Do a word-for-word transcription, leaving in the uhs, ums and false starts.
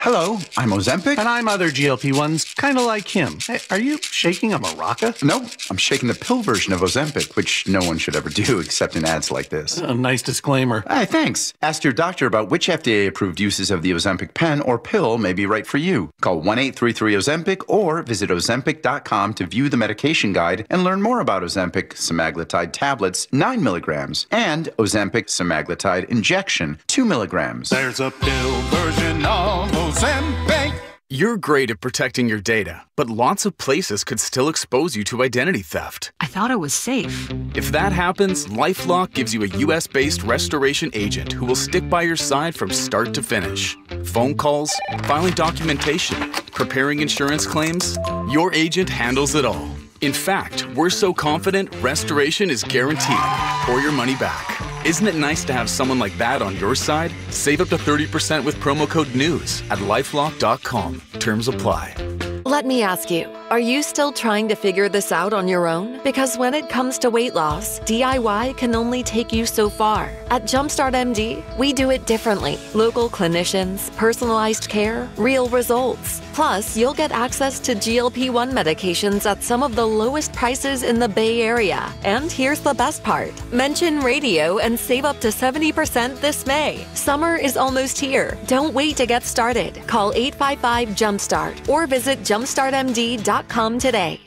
Hello, I'm Ozempic. And I'm other G L P ones, kind of like him. Hey, are you shaking a maraca? No, I'm shaking the pill version of Ozempic, which no one should ever do except in ads like this. A nice disclaimer. Hey, thanks. Ask your doctor about which F D A-approved uses of the Ozempic pen or pill may be right for you. Call one eight three three Ozempic or visit ozempic dot com to view the medication guide and learn more about Ozempic semaglutide tablets, nine milligrams, and Ozempic semaglutide injection, two milligrams. There's a pill version of Ozempic. You're great at protecting your data, but lots of places could still expose you to identity theft. I thought it was safe. If that happens, LifeLock gives you a U S-based restoration agent who will stick by your side from start to finish. Phone calls, filing documentation, preparing insurance claims, your agent handles it all. In fact, we're so confident restoration is guaranteed or your money back. Isn't it nice to have someone like that on your side? Save up to thirty percent with promo code NEWS at lifelock dot com. Terms apply. Let me ask you, are you still trying to figure this out on your own? Because when it comes to weight loss, D I Y can only take you so far. At Jumpstart M D, we do it differently. Local clinicians, personalized care, real results. Plus, you'll get access to G L P one medications at some of the lowest prices in the Bay Area. And here's the best part. Mention radio and save up to seventy percent this May. Summer is almost here. Don't wait to get started. Call eight five five, JUMPSTART or visit jumpstart m d dot com today.